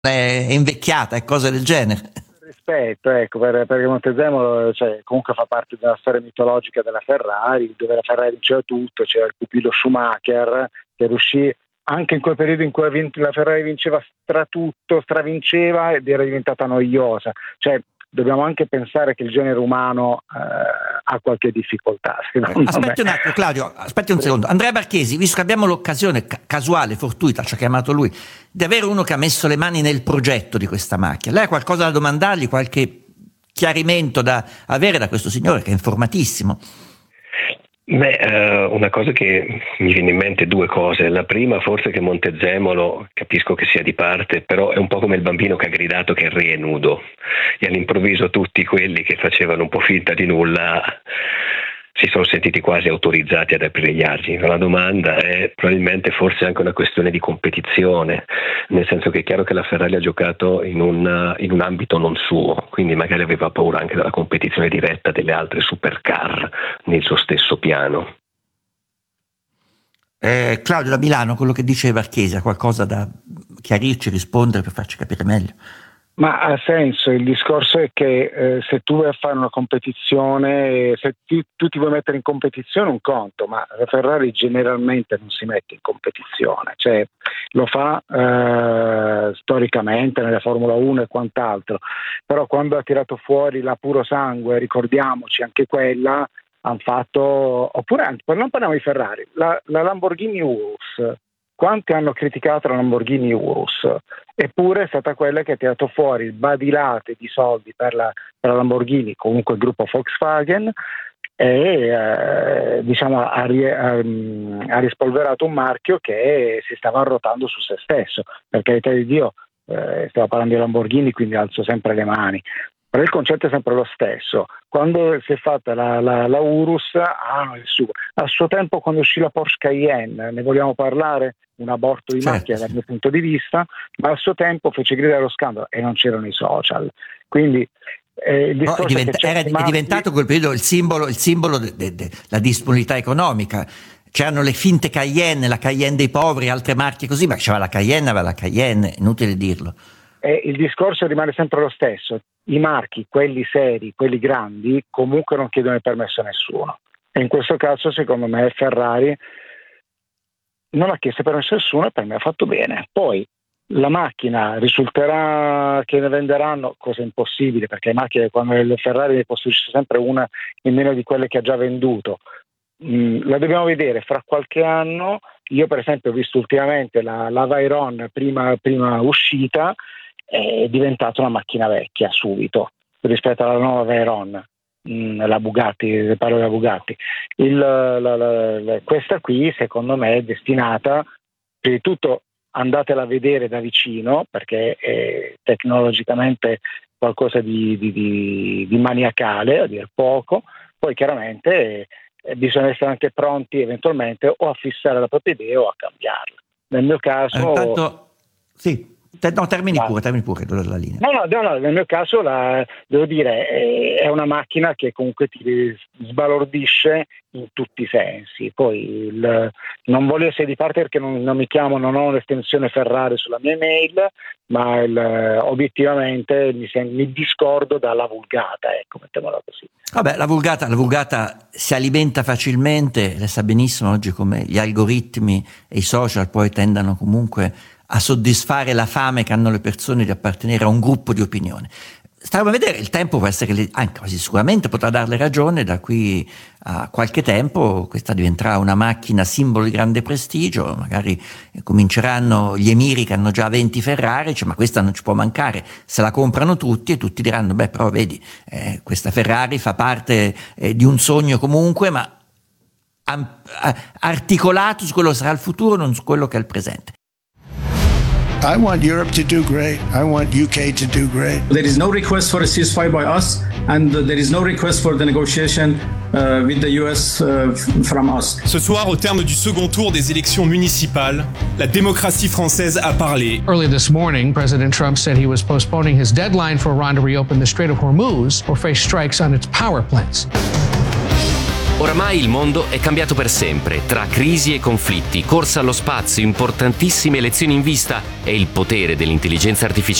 è invecchiata e cose del genere. Rispetto, ecco, perché Montezemolo, cioè, comunque fa parte della storia mitologica della Ferrari, dove la Ferrari vinceva tutto. C'era il pupillo Schumacher che riuscì anche in quel periodo in cui la Ferrari vinceva stravinceva ed era diventata noiosa. Cioè, dobbiamo anche pensare che il genere umano ha qualche difficoltà. Aspetti un attimo, Claudio, aspetti un secondo. Andrea Marchesi, visto che abbiamo l'occasione casuale, fortuita, ci ha chiamato lui, di avere uno che ha messo le mani nel progetto di questa macchina, lei ha qualcosa da domandargli, qualche chiarimento da avere da questo signore che è informatissimo? Una cosa che mi viene in mente, due cose. La prima, forse, che Montezemolo, capisco che sia di parte, però è un po' come il bambino che ha gridato che il re è nudo, e all'improvviso tutti quelli che facevano un po' finta di nulla si sono sentiti quasi autorizzati ad aprire gli argini. La domanda è probabilmente forse anche una questione di competizione, nel senso che è chiaro che la Ferrari ha giocato in un ambito non suo, quindi magari aveva paura anche della competizione diretta delle altre supercar nel suo stesso piano. Claudio da Milano, quello che dice Marchesi, ha qualcosa da chiarirci, rispondere per farci capire meglio? Ma ha senso, il discorso è che se tu vuoi fare una competizione, se tu ti vuoi mettere in competizione un conto, ma la Ferrari generalmente non si mette in competizione, cioè lo fa storicamente nella Formula 1 e quant'altro, però quando ha tirato fuori la puro sangue, ricordiamoci anche quella, hanno fatto, oppure anche, non parliamo di Ferrari, la Lamborghini Urus. Quanti hanno criticato la Lamborghini Urus? Eppure è stata quella che ha tirato fuori il badilate di soldi per la Lamborghini, comunque il gruppo Volkswagen, e diciamo ha rispolverato un marchio che si stava arrotando su se stesso. Per carità di Dio, stiamo parlando di Lamborghini, quindi alzo sempre le mani. Però il concetto è sempre lo stesso. Quando si è fatta la Urus, a suo tempo, quando uscì la Porsche Cayenne, ne vogliamo parlare? Un aborto di macchina dal mio punto di vista, ma a suo tempo fece gridare lo scandalo e non c'erano i social. Quindi il discorso è diventato quel periodo il simbolo della disponibilità economica. C'erano le finte Cayenne, la Cayenne dei poveri, altre marche così, ma c'era la Cayenne, inutile dirlo. Il discorso rimane sempre lo stesso. I marchi, quelli seri, quelli grandi, comunque non chiedono il permesso a nessuno. E in questo caso, secondo me, Ferrari non ha chiesto permesso a nessuno e per me ha fatto bene. Poi la macchina risulterà che ne venderanno, cosa impossibile, perché le macchine, quando le Ferrari ne costruisce sempre una in meno di quelle che ha già venduto. La dobbiamo vedere fra qualche anno. Io per esempio ho visto ultimamente la Veyron prima uscita, è diventata una macchina vecchia subito rispetto alla nuova Veyron, la Bugatti, parlo della Bugatti. Questa qui secondo me è destinata, prima di tutto andatela a vedere da vicino perché è tecnologicamente qualcosa di maniacale, a dir poco. Poi chiaramente bisogna essere anche pronti eventualmente o a fissare la propria idea o a cambiarla. Nel mio caso termini pure la linea. No, nel mio caso devo dire è una macchina che comunque ti sbalordisce in tutti i sensi. Poi non voglio essere di parte perché non ho un'estensione Ferrari sulla mia email, ma obiettivamente mi discordo dalla vulgata, ecco, mettiamola così. Vabbè, la vulgata si alimenta facilmente, lei sa benissimo oggi come gli algoritmi e i social poi tendano comunque a soddisfare la fame che hanno le persone di appartenere a un gruppo di opinione. Staremo a vedere, il tempo può essere che anche quasi sicuramente potrà darle ragione, da qui a qualche tempo questa diventerà una macchina simbolo di grande prestigio, magari cominceranno gli emiri che hanno già 20 Ferrari, ma questa non ci può mancare, se la comprano tutti e tutti diranno però vedi, questa Ferrari fa parte di un sogno comunque, ma articolato su quello che sarà il futuro, non su quello che è il presente. I want Europe to do great. I want UK to do great. There is no request for a ceasefire by us, and there is no request for the negotiation with the US from us. Ce soir, au terme du second tour des élections municipales, la démocratie française a parlé. Early this morning, President Trump said he was postponing his deadline for Iran to reopen the Strait of Hormuz or face strikes on its power plants. Oramai il mondo è cambiato per sempre, tra crisi e conflitti, corsa allo spazio, importantissime elezioni in vista e il potere dell'intelligenza artificiale.